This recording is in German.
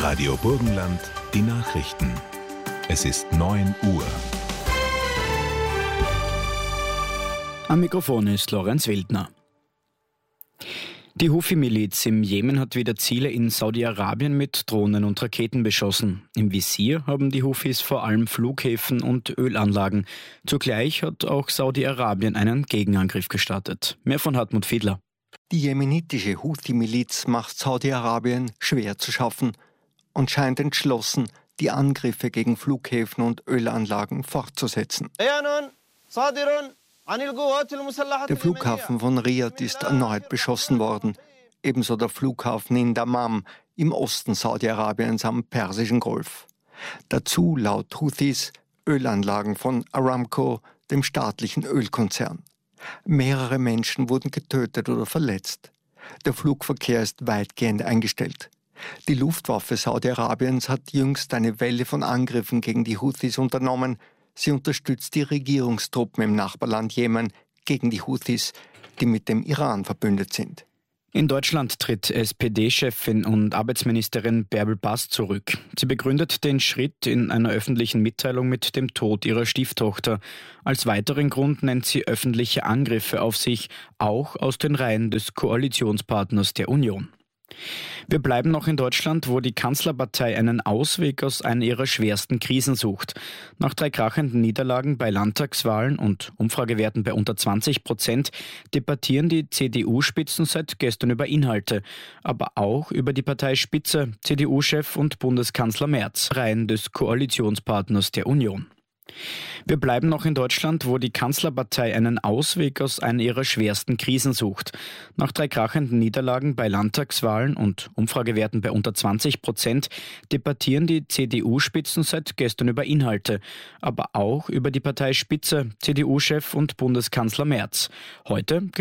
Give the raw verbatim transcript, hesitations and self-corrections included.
Radio Burgenland, die Nachrichten. Es ist neun Uhr. Am Mikrofon ist Lorenz Wildner. Die Houthi-Miliz im Jemen hat wieder Ziele in Saudi-Arabien mit Drohnen und Raketen beschossen. Im Visier haben die Houthis vor allem Flughäfen und Ölanlagen. Zugleich hat auch Saudi-Arabien einen Gegenangriff gestartet. Mehr von Hartmut Fiedler. Die jemenitische Houthi-Miliz macht Saudi-Arabien schwer zu schaffen und scheint entschlossen, die Angriffe gegen Flughäfen und Ölanlagen fortzusetzen. Der Flughafen von Riyadh ist erneut beschossen worden, ebenso der Flughafen in Dammam im Osten Saudi-Arabiens am Persischen Golf. Dazu laut Houthis Ölanlagen von Aramco, dem staatlichen Ölkonzern. Mehrere Menschen wurden getötet oder verletzt. Der Flugverkehr ist weitgehend eingestellt. Die Luftwaffe Saudi-Arabiens hat jüngst eine Welle von Angriffen gegen die Houthis unternommen. Sie unterstützt die Regierungstruppen im Nachbarland Jemen gegen die Houthis, die mit dem Iran verbündet sind. In Deutschland tritt S P D-Chefin und Arbeitsministerin Bärbel Baas zurück. Sie begründet den Schritt in einer öffentlichen Mitteilung mit dem Tod ihrer Stieftochter. Als weiteren Grund nennt sie öffentliche Angriffe auf sich, auch aus den Reihen des Koalitionspartners der Union. Wir bleiben noch in Deutschland, wo die Kanzlerpartei einen Ausweg aus einer ihrer schwersten Krisen sucht. Nach drei krachenden Niederlagen bei Landtagswahlen und Umfragewerten bei unter zwanzig Prozent debattieren die C D U-Spitzen seit gestern über Inhalte, aber auch über die Parteispitze, C D U-Chef und Bundeskanzler Merz, Reihen des Koalitionspartners der Union. Wir bleiben noch in Deutschland, wo die Kanzlerpartei einen Ausweg aus einer ihrer schwersten Krisen sucht. Nach drei krachenden Niederlagen bei Landtagswahlen und Umfragewerten bei unter zwanzig Prozent debattieren die C D U-Spitzen seit gestern über Inhalte, aber auch über die Parteispitze, C D U-Chef und Bundeskanzler Merz. Heute